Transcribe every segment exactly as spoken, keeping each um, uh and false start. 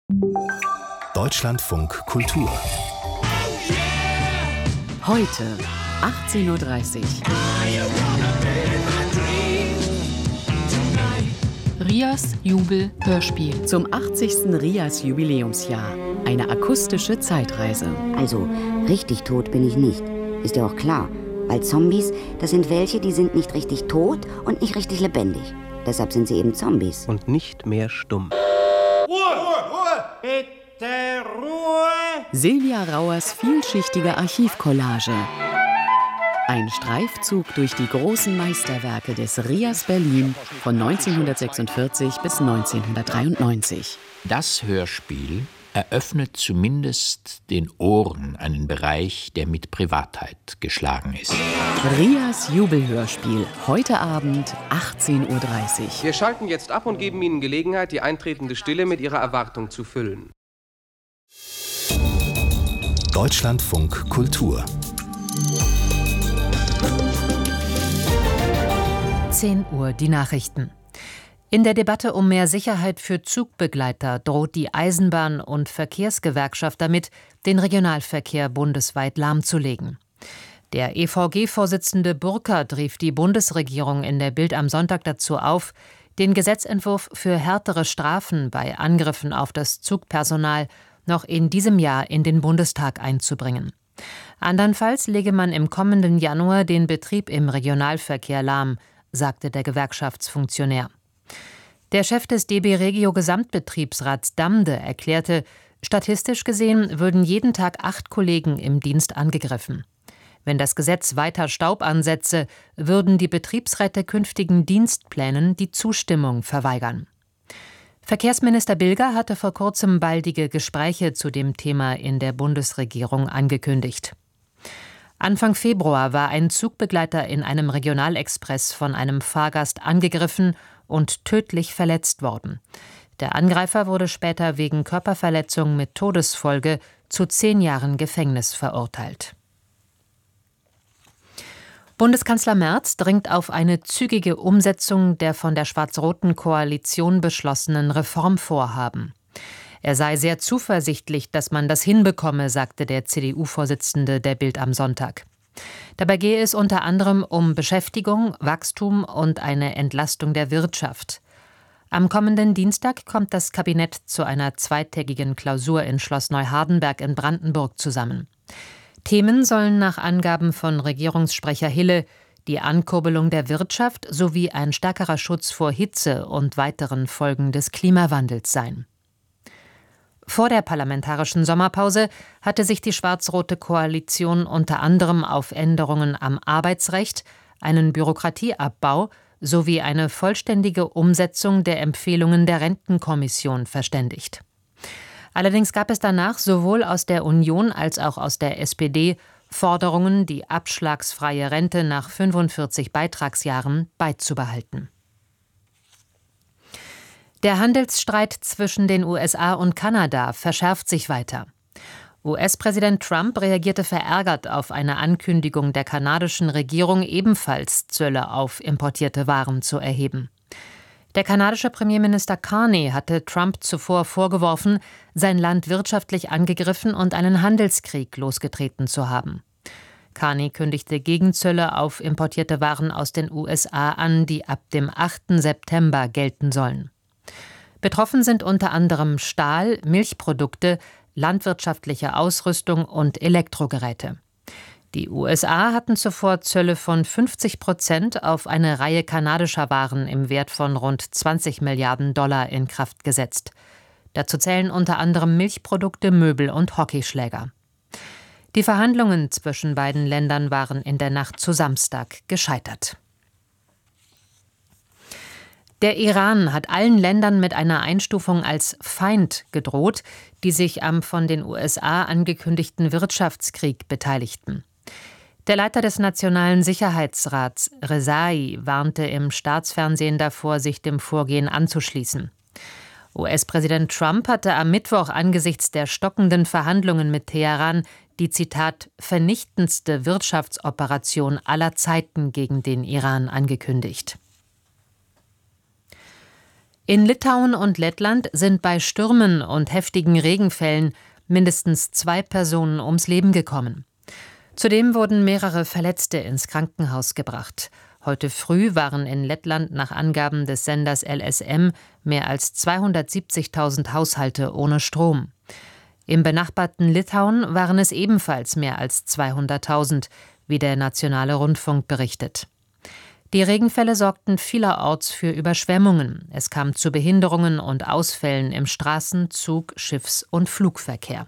Deutschlandfunk Kultur. Heute, achtzehn Uhr dreißig. Rias Jubel Hörspiel. Zum achtzigsten Rias Jubiläumsjahr. Eine akustische Zeitreise. Also, richtig tot bin ich nicht. Ist ja auch klar. Weil Zombies, das sind welche, die sind nicht richtig tot und nicht richtig lebendig. Deshalb sind sie eben Zombies. Und nicht mehr stumm. Ruhe! Ruhe! Ruhe! Bitte Ruhe! Silvia Rauers vielschichtige Archivcollage. Ein Streifzug durch die großen Meisterwerke des Rias Berlin von neunzehnhundertsechsundvierzig bis neunzehnhundertdreiundneunzig. Das Hörspiel eröffnet zumindest den Ohren einen Bereich, der mit Privatheit geschlagen ist. Rias Jubelhörspiel, heute Abend achtzehn Uhr dreißig. Wir schalten jetzt ab und geben Ihnen Gelegenheit, die eintretende Stille mit Ihrer Erwartung zu füllen. Deutschlandfunk Kultur. zehn Uhr, die Nachrichten. In der Debatte um mehr Sicherheit für Zugbegleiter droht die Eisenbahn- und Verkehrsgewerkschaft damit, den Regionalverkehr bundesweit lahmzulegen. Der E V G-Vorsitzende Burkhardt rief die Bundesregierung in der Bild am Sonntag dazu auf, den Gesetzentwurf für härtere Strafen bei Angriffen auf das Zugpersonal noch in diesem Jahr in den Bundestag einzubringen. Andernfalls lege man im kommenden Januar den Betrieb im Regionalverkehr lahm, sagte der Gewerkschaftsfunktionär. Der Chef des D B Regio Gesamtbetriebsrats Damde erklärte, statistisch gesehen würden jeden Tag acht Kollegen im Dienst angegriffen. Wenn das Gesetz weiter Staub ansetze, würden die Betriebsräte künftigen Dienstplänen die Zustimmung verweigern. Verkehrsminister Bilger hatte vor kurzem baldige Gespräche zu dem Thema in der Bundesregierung angekündigt. Anfang Februar war ein Zugbegleiter in einem Regionalexpress von einem Fahrgast angegriffen und tödlich verletzt worden. Der Angreifer wurde später wegen Körperverletzung mit Todesfolge zu zehn Jahren Gefängnis verurteilt. Bundeskanzler Merz dringt auf eine zügige Umsetzung der von der schwarz-roten Koalition beschlossenen Reformvorhaben. Er sei sehr zuversichtlich, dass man das hinbekomme, sagte der C D U-Vorsitzende der Bild am Sonntag. Dabei gehe es unter anderem um Beschäftigung, Wachstum und eine Entlastung der Wirtschaft. Am kommenden Dienstag kommt das Kabinett zu einer zweitägigen Klausur in Schloss Neuhardenberg in Brandenburg zusammen. Themen sollen nach Angaben von Regierungssprecher Hille die Ankurbelung der Wirtschaft sowie ein stärkerer Schutz vor Hitze und weiteren Folgen des Klimawandels sein. Vor der parlamentarischen Sommerpause hatte sich die schwarz-rote Koalition unter anderem auf Änderungen am Arbeitsrecht, einen Bürokratieabbau sowie eine vollständige Umsetzung der Empfehlungen der Rentenkommission verständigt. Allerdings gab es danach sowohl aus der Union als auch aus der S P D Forderungen, die abschlagsfreie Rente nach fünfundvierzig Beitragsjahren beizubehalten. Der Handelsstreit zwischen den U S A und Kanada verschärft sich weiter. U S-Präsident Trump reagierte verärgert auf eine Ankündigung der kanadischen Regierung, ebenfalls Zölle auf importierte Waren zu erheben. Der kanadische Premierminister Carney hatte Trump zuvor vorgeworfen, sein Land wirtschaftlich angegriffen und einen Handelskrieg losgetreten zu haben. Carney kündigte Gegenzölle auf importierte Waren aus den U S A an, die ab dem achten September gelten sollen. Betroffen sind unter anderem Stahl, Milchprodukte, landwirtschaftliche Ausrüstung und Elektrogeräte. Die U S A hatten zuvor Zölle von fünfzig Prozent auf eine Reihe kanadischer Waren im Wert von rund zwanzig Milliarden Dollar in Kraft gesetzt. Dazu zählen unter anderem Milchprodukte, Möbel und Hockeyschläger. Die Verhandlungen zwischen beiden Ländern waren in der Nacht zu Samstag gescheitert. Der Iran hat allen Ländern mit einer Einstufung als Feind gedroht, die sich am von den U S A angekündigten Wirtschaftskrieg beteiligten. Der Leiter des Nationalen Sicherheitsrats, Rezai, warnte im Staatsfernsehen davor, sich dem Vorgehen anzuschließen. U S-Präsident Trump hatte am Mittwoch angesichts der stockenden Verhandlungen mit Teheran die, Zitat, vernichtendste Wirtschaftsoperation aller Zeiten gegen den Iran angekündigt. In Litauen und Lettland sind bei Stürmen und heftigen Regenfällen mindestens zwei Personen ums Leben gekommen. Zudem wurden mehrere Verletzte ins Krankenhaus gebracht. Heute früh waren in Lettland nach Angaben des Senders L S M mehr als zweihundertsiebzigtausend Haushalte ohne Strom. Im benachbarten Litauen waren es ebenfalls mehr als zweihunderttausend, wie der Nationale Rundfunk berichtet. Die Regenfälle sorgten vielerorts für Überschwemmungen. Es kam zu Behinderungen und Ausfällen im Straßen-, Zug-, Schiffs- und Flugverkehr.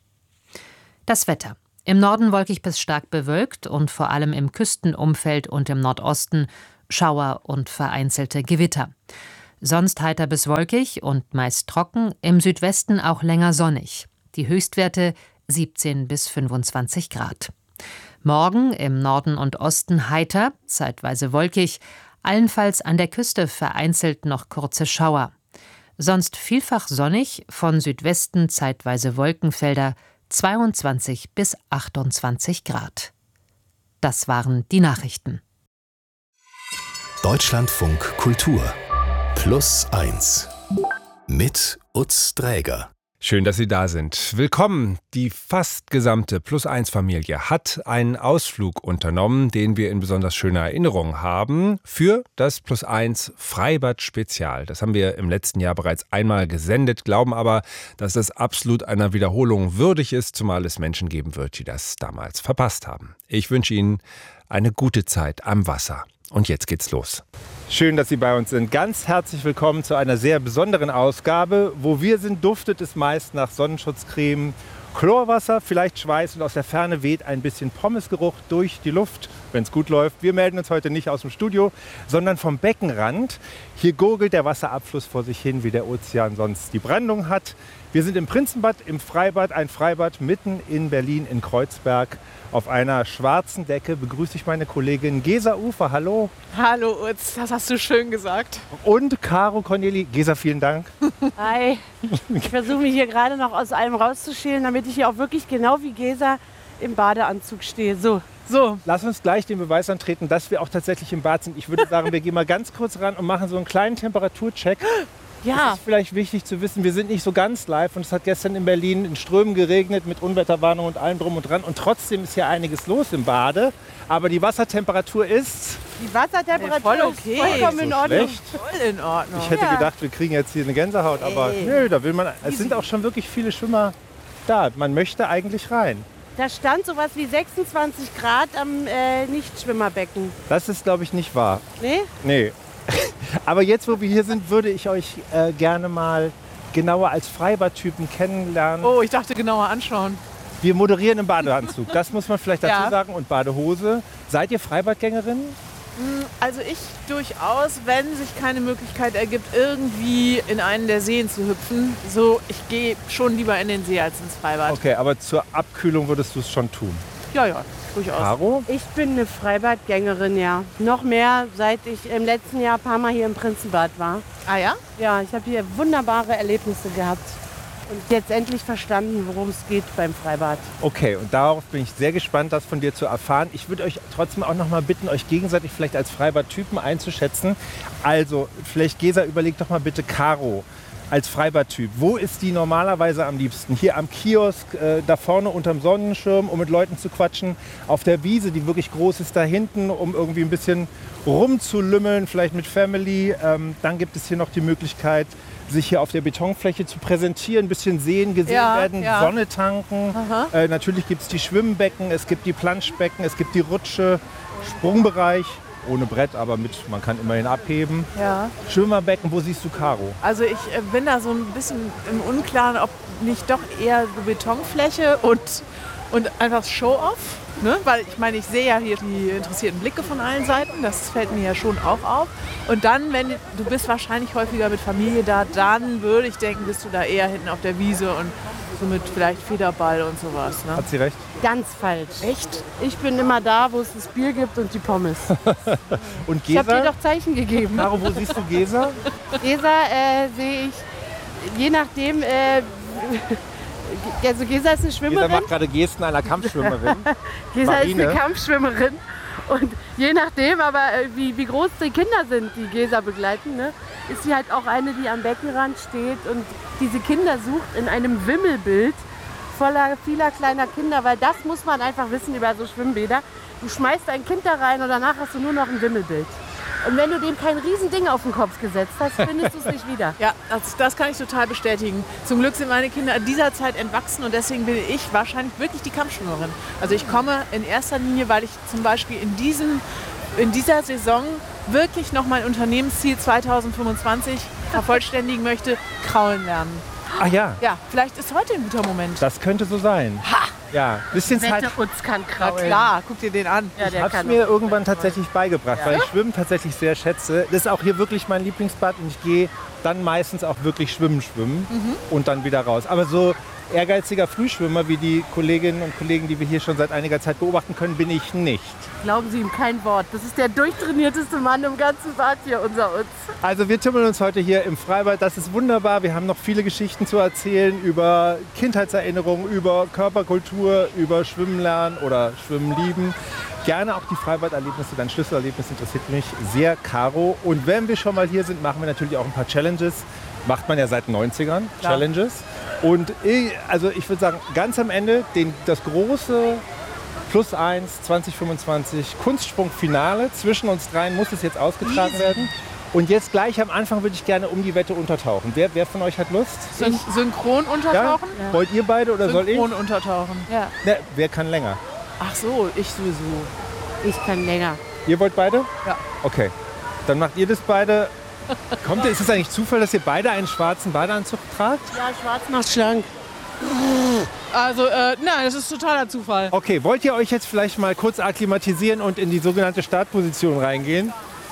Das Wetter. Im Norden wolkig bis stark bewölkt und vor allem im Küstenumfeld und im Nordosten Schauer und vereinzelte Gewitter. Sonst heiter bis wolkig und meist trocken, im Südwesten auch länger sonnig. Die Höchstwerte siebzehn bis fünfundzwanzig Grad. Morgen im Norden und Osten heiter, zeitweise wolkig, allenfalls an der Küste vereinzelt noch kurze Schauer. Sonst vielfach sonnig, von Südwesten zeitweise Wolkenfelder, zweiundzwanzig bis achtundzwanzig Grad. Das waren die Nachrichten. Deutschlandfunk Kultur Plus eins mit Utz Dräger. Schön, dass Sie da sind. Willkommen. Die fast gesamte Plus-eins-Familie hat einen Ausflug unternommen, den wir in besonders schöner Erinnerung haben, für das Plus-eins-Freibad-Spezial. Das haben wir im letzten Jahr bereits einmal gesendet, glauben aber, dass das absolut einer Wiederholung würdig ist, zumal es Menschen geben wird, die das damals verpasst haben. Ich wünsche Ihnen eine gute Zeit am Wasser. Und jetzt geht's los. Schön, dass Sie bei uns sind. Ganz herzlich willkommen zu einer sehr besonderen Ausgabe. Wo wir sind, duftet es meist nach Sonnenschutzcreme, Chlorwasser, vielleicht Schweiß und aus der Ferne weht ein bisschen Pommesgeruch durch die Luft, wenn es gut läuft. Wir melden uns heute nicht aus dem Studio, sondern vom Beckenrand. Hier gurgelt der Wasserabfluss vor sich hin, wie der Ozean sonst die Brandung hat. Wir sind im Prinzenbad, im Freibad, ein Freibad mitten in Berlin, in Kreuzberg. Auf einer schwarzen Decke begrüße ich meine Kollegin Gesa Ufer. Hallo. Hallo Utz, das hast du schön gesagt. Und Caro Corneli. Gesa, vielen Dank. Hi. Ich versuche mich hier gerade noch aus allem rauszuschälen, damit ich hier auch wirklich genau wie Gesa im Badeanzug stehe. So. So. Lass uns gleich den Beweis antreten, dass wir auch tatsächlich im Bad sind. Ich würde sagen, wir gehen mal ganz kurz ran und machen so einen kleinen Temperaturcheck. Ja. Das ist vielleicht wichtig zu wissen, wir sind nicht so ganz live und es hat gestern in Berlin in Strömen geregnet mit Unwetterwarnung und allem drum und dran und trotzdem ist hier einiges los im Bade, aber die Wassertemperatur ist... Die Wassertemperatur voll okay. ist vollkommen in Ordnung. Voll in Ordnung. Ich hätte Ja. gedacht, wir kriegen jetzt hier eine Gänsehaut, aber Ey. nö, da will man... Es sind auch schon wirklich viele Schwimmer da, man möchte eigentlich rein. Da stand sowas wie sechsundzwanzig Grad am äh, Nichtschwimmerbecken. Das ist, glaube ich, nicht wahr. Nee? Nee. Aber jetzt, wo wir hier sind, würde ich euch äh, gerne mal genauer als Freibadtypen kennenlernen. Oh, ich dachte genauer anschauen. Wir moderieren im Badeanzug, das muss man vielleicht dazu Ja. sagen, und Badehose. Seid ihr Freibadgängerinnen? Also ich durchaus, wenn sich keine Möglichkeit ergibt, irgendwie in einen der Seen zu hüpfen. So, ich gehe schon lieber in den See als ins Freibad. Okay, aber zur Abkühlung würdest du es schon tun. Ja, ja, durchaus. Caro? Ich bin eine Freibadgängerin, ja. Noch mehr, seit ich im letzten Jahr ein paar Mal hier im Prinzenbad war. Ah ja? Ja, ich habe hier wunderbare Erlebnisse gehabt. Und jetzt endlich verstanden, worum es geht beim Freibad. Okay, und darauf bin ich sehr gespannt, das von dir zu erfahren. Ich würde euch trotzdem auch noch mal bitten, euch gegenseitig vielleicht als Freibadtypen einzuschätzen. Also, vielleicht Gesa, überleg doch mal bitte Caro als Freibadtyp. Wo ist die normalerweise am liebsten? Hier am Kiosk, äh, da vorne unterm Sonnenschirm, um mit Leuten zu quatschen. Auf der Wiese, die wirklich groß ist, da hinten, um irgendwie ein bisschen rumzulümmeln, vielleicht mit Family. Ähm, dann gibt es hier noch die Möglichkeit, sich hier auf der Betonfläche zu präsentieren, ein bisschen sehen, gesehen Ja, werden, ja. Sonne tanken. Äh, natürlich gibt es die Schwimmbecken, es gibt die Planschbecken, es gibt die Rutsche, Sprungbereich, ohne Brett, aber mit, man kann immerhin abheben. Ja. Schwimmerbecken, wo siehst du Caro? Also ich äh, bin da so ein bisschen im Unklaren, ob nicht doch eher so Betonfläche und, und einfach Show-off. Ne? Weil ich meine, ich sehe ja hier die interessierten Blicke von allen Seiten, das fällt mir ja schon auch auf. Und dann, wenn du bist wahrscheinlich häufiger mit Familie da, dann würde ich denken, bist du da eher hinten auf der Wiese und so mit vielleicht Federball und sowas. Ne? Hat sie recht? Ganz falsch. Echt? Ich bin immer da, wo es das Bier gibt und die Pommes. Und Ich habe dir Gesa? doch Zeichen gegeben. Caro, wo siehst du Gesa? Gesa äh, sehe ich, je nachdem, äh, also Gesa ist eine Gesa Schwimmerin. macht gerade Gesten einer Kampfschwimmerin. Gesa ist Marine. eine Kampfschwimmerin Und je nachdem, aber äh, wie, wie groß die Kinder sind, die Gesa begleiten, ne, ist sie halt auch eine, die am Beckenrand steht und diese Kinder sucht in einem Wimmelbild voller vieler kleiner Kinder, weil das muss man einfach wissen über so Schwimmbäder. Du schmeißt ein Kind da rein und danach hast du nur noch ein Wimmelbild. Und wenn du dem kein Riesending auf den Kopf gesetzt hast, findest du es nicht wieder. Ja, das, das kann ich total bestätigen. Zum Glück sind meine Kinder in dieser Zeit entwachsen und deswegen bin ich wahrscheinlich wirklich die Kampfschwimmerin. Also ich komme in erster Linie, weil ich zum Beispiel in, diesem, in dieser Saison wirklich noch mein Unternehmensziel zweitausendfünfundzwanzig vervollständigen möchte, kraulen lernen. Ach ja. Ja, vielleicht ist heute ein guter Moment. Das könnte so sein. Ha! Ja, bisschen Zeit. Utz kann kraulen. Na klar, guck dir den an. Ja, Ich habe es mir irgendwann tatsächlich beigebracht, Ja. weil ich Schwimmen tatsächlich sehr schätze. Das ist auch hier wirklich mein Lieblingsbad und ich gehe dann meistens auch wirklich schwimmen, schwimmen Mhm. und dann wieder raus. Aber so ehrgeiziger Frühschwimmer wie die Kolleginnen und Kollegen, die wir hier schon seit einiger Zeit beobachten können, bin ich nicht. Glauben Sie ihm kein Wort. Das ist der durchtrainierteste Mann im ganzen Bad hier, unser Utz. Also wir tümmeln uns heute hier im Freibad. Das ist wunderbar. Wir haben noch viele Geschichten zu erzählen über Kindheitserinnerungen, über Körperkultur, über Schwimmen lernen oder Schwimmen lieben. Gerne auch die Freibaderlebnisse, dein Schlüsselerlebnis interessiert mich sehr, Caro. Und wenn wir schon mal hier sind, machen wir natürlich auch ein paar Challenges. Macht man ja seit den neunzigern, Klar. Challenges. Und ich, also ich würde sagen, ganz am Ende den, das große Plus eins zwanzig fünfundzwanzig Kunstsprung-Finale. Zwischen uns dreien muss es jetzt ausgetragen Easy. werden. Und jetzt gleich am Anfang würde ich gerne um die Wette untertauchen. Wer, wer von euch hat Lust? Syn synchron untertauchen? Ja? Wollt ihr beide oder soll ich? Synchron untertauchen. Ja. Ne, wer kann länger? Ach so, ich sowieso. Ich kann länger. Ihr wollt beide? Ja. Okay, dann macht ihr das beide. Kommt, ist es eigentlich Zufall, dass ihr beide einen schwarzen Badeanzug tragt? Ja, schwarz macht schlank. Also, äh, nein, das ist totaler Zufall. Okay, wollt ihr euch jetzt vielleicht mal kurz akklimatisieren und in die sogenannte Startposition reingehen?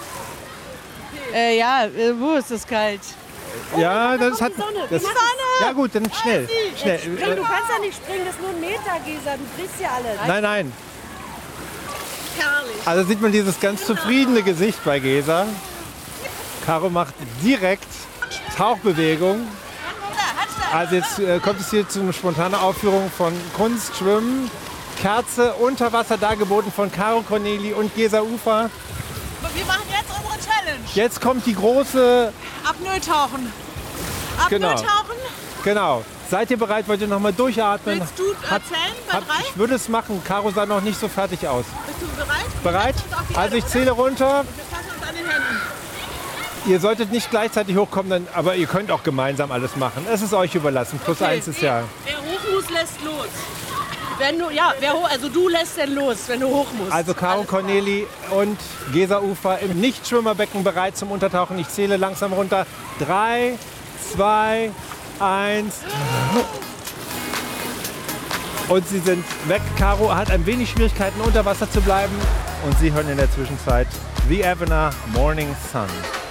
Äh, ja, äh, wo ist es kalt? Ja, das hat. Das, Die Sonne! ja gut, dann schnell. schnell. Spring, du kannst ja nicht springen, das ist nur ein Meter, Gesa. Du brichst ja alles. Nein, nein. Herrlich. Also sieht man dieses ganz zufriedene Gesicht bei Gesa. Caro macht direkt Tauchbewegung. Also jetzt äh, kommt es hier zu einer spontanen Aufführung von Kunst, Schwimmen, Kerze, unter Wasser dargeboten von Caro Corneli und Gesa Ufer. Wir machen jetzt unsere Challenge. Jetzt kommt die große... Apnoe-Tauchen. Genau. Apnoe-Tauchen. Genau. Seid ihr bereit? Wollt ihr noch mal durchatmen? Willst du erzählen bei Hab, drei? ich würde es machen. Caro sah noch nicht so fertig aus. Bist du bereit? Bereit? Wir setzen uns auf die Also ich Erde, zähle runter. oder? Wir fassen uns an den Händen. Ihr solltet nicht gleichzeitig hochkommen, dann, aber ihr könnt auch gemeinsam alles machen. Es ist euch überlassen. Plus Okay. eins ist ja... Wer hoch muss, lässt los. Wenn du, ja, wer hoch, also du lässt denn los, wenn du hoch musst. Also Caro Corneli und Gesa Ufer im Nichtschwimmerbecken bereit zum Untertauchen. Ich zähle langsam runter. Drei, zwei, eins. Und sie sind weg. Caro hat ein wenig Schwierigkeiten, unter Wasser zu bleiben. Und Sie hören in der Zwischenzeit The Evener Morning Sun.